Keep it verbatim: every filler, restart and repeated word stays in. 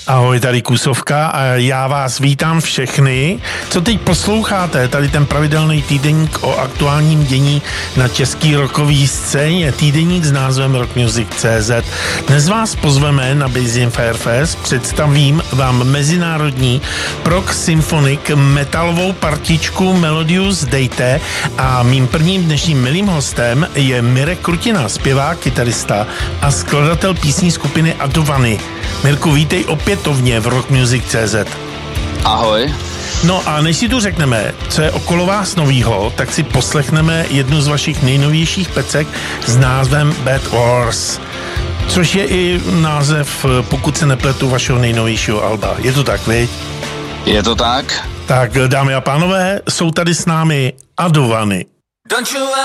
Ahoj, tady Kusovka a já vás vítám všechny. Co teď posloucháte? Tady ten pravidelný týdeník o aktuálním dění na český rockový scéně. Týdeník s názvem rock music tečka cé zet. Dnes vás pozveme na Basin Firefest. Představím vám mezinárodní prog symphonic metalovou partičku Melodius Dejte a mým prvním dnešním milým hostem je Mirek Krutina, zpěvák, kytarista a skladatel písní skupiny Adovany. Mirku, vítej opětovně v rock music tečka cé zet. Ahoj. No a než si tu řekneme, co je okolo vás novýho, tak si poslechneme jednu z vašich nejnovějších pecek s názvem Bad Wars, což je i název, pokud se nepletu, vašeho nejnovějšího alba. Je to tak, viď? Je to tak. Tak, dámy a pánové, jsou tady s námi Adovany. Don't you